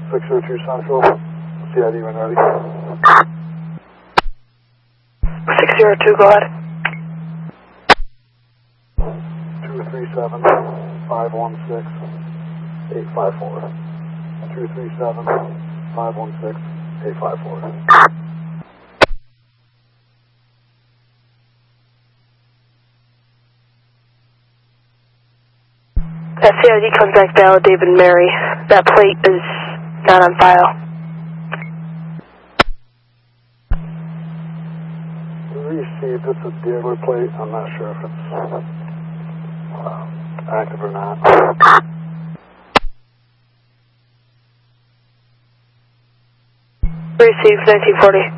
602 Central, CID when ready. 602, go ahead. 237 516 854. 237 516 854. CID contact valid David Mary. That plate is not on file. Received, it's a dealer plate. I'm not sure if it's active or not. Received 1940.